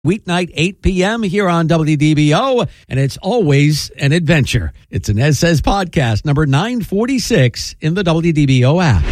Weeknight, 8 p.m. here on WDBO, and it's always an adventure. It's an Ed Says podcast, number 946 in the WDBO app.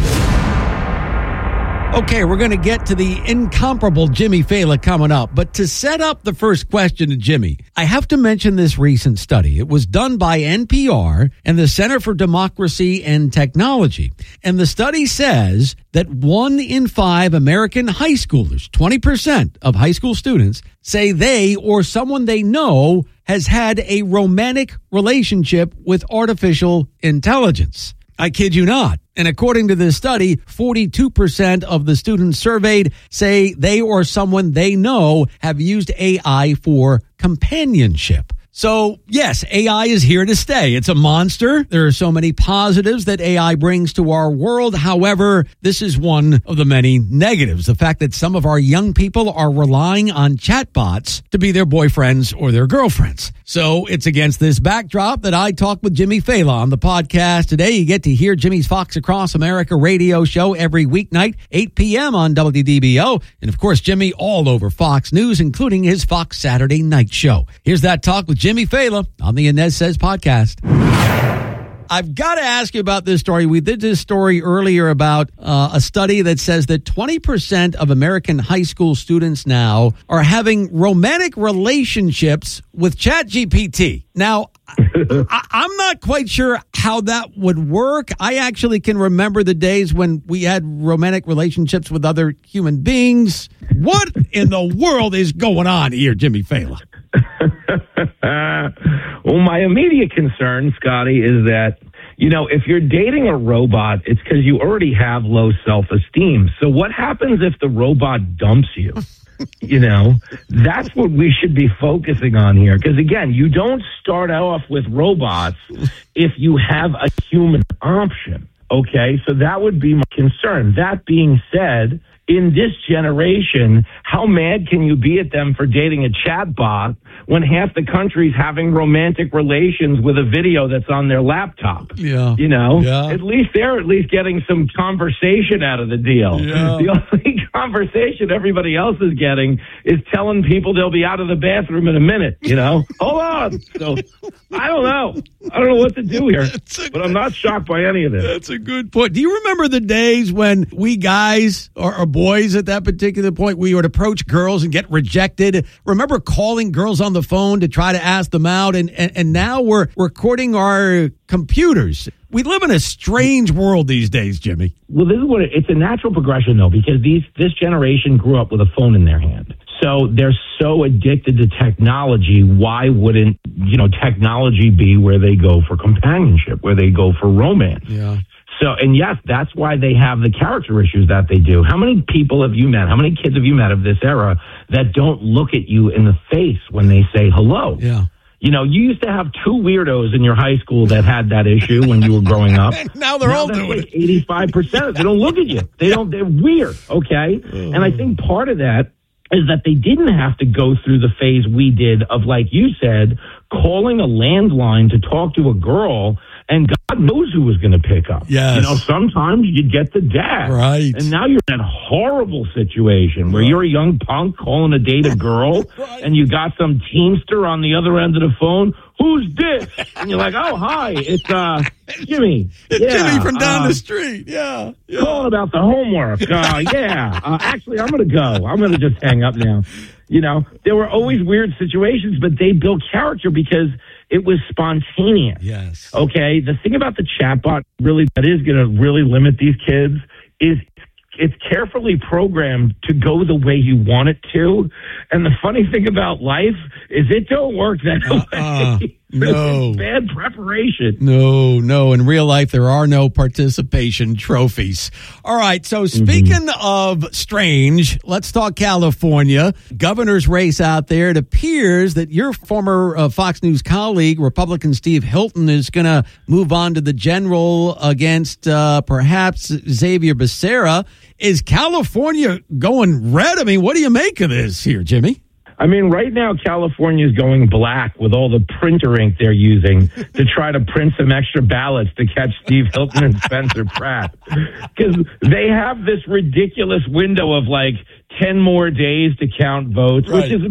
Okay, we're going to get to the incomparable Jimmy Failla coming up. But to set up the first question to Jimmy, I have to mention this recent study. It was done by NPR and the Center for Democracy and Technology. And the study says that 1 in 5 American high schoolers, 20% of high school students, say they or someone they know has had a romantic relationship with artificial intelligence. I kid you not. And according to this study, 42% of the students surveyed say they or someone they know have used AI for companionship. So, yes, AI is here to stay. It's a monster. There are so many positives that AI brings to our world. However, this is one of the many negatives. The fact that some of our young people are relying on chatbots to be their boyfriends or their girlfriends. So it's against this backdrop that I talk with Jimmy Failla on the podcast today. You get to hear Jimmy's Fox Across America radio show every weeknight, 8 p.m. on WDBO. And, of course, Jimmy all over Fox News, including his Fox Saturday night show. Here's that talk with Jimmy Failla on the Inez Says podcast. I've got to ask you about this story. We did this story earlier about a study that says that 20% of American high school students now are having romantic relationships with ChatGPT. Now, I'm not quite sure how that would work. I actually can remember the days when we had romantic relationships with other human beings. What in the world is going on here, Jimmy Failla? Well, my immediate concern, Scotty, is that, if you're dating a robot, it's because you already have low self-esteem. So what happens if the robot dumps you? That's what we should be focusing on here. Because, again, you don't start off with robots if you have a human option. Okay, so that would be my concern. That being said, in this generation, how mad can you be at them for dating a chatbot when half the country's having romantic relations with a video that's on their laptop? Yeah. At least they're getting some conversation out of the deal. Yeah. The only conversation everybody else is getting is telling people they'll be out of the bathroom in a minute, Hold on. So I don't know. I don't know what to do here, but I'm not shocked by any of this. That's a good point. Do you remember the days when we guys or boys at that particular point, we would approach girls and get rejected? Remember calling girls on the phone to try to ask them out, and now we're recording our computers. We live in a strange world these days, Jimmy. Well, this is it's a natural progression, though, because this generation grew up with a phone in their hand. So they're so addicted to technology. Why wouldn't, technology be where they go for companionship, where they go for romance? Yeah. So, and yes, that's why they have the character issues that they do. How many people have you met? How many kids have you met of this era that don't look at you in the face when they say hello? Yeah. You used to have 2 weirdos in your high school that had that issue when you were growing up. Now they're all doing like 85%. They don't look at you. They're weird, okay? And I think part of that is that they didn't have to go through the phase we did of, like you said, calling a landline to talk to a girl, and God knows who was going to pick up. Yes. Sometimes you'd get the dad. Right. And now you're in a horrible situation where you're a young punk calling to date a girl, Right. and you got some teamster on the other end of the phone. Who's this? And you're like, oh, hi, it's Jimmy. Jimmy from down the street. Yeah. Calling about the homework. Actually, I'm going to go. I'm going to just hang up now. There were always weird situations, but they built character because it was spontaneous. Yes. Okay. The thing about the chatbot that is going to really limit these kids is it's carefully programmed to go the way you want it to. And the funny thing about life is it don't work that way. No. It's bad preparation. No. In real life, there are no participation trophies. All right. So speaking of strange, let's talk California. Governor's race out there. It appears that your former Fox News colleague, Republican Steve Hilton, is going to move on to the general against perhaps Xavier Becerra. Is California going red? I mean, what do you make of this here, Jimmy? I mean, right now, California is going black with all the printer ink they're using to try to print some extra ballots to catch Steve Hilton and Spencer Pratt. Because they have this ridiculous window of like 10 more days to count votes, which is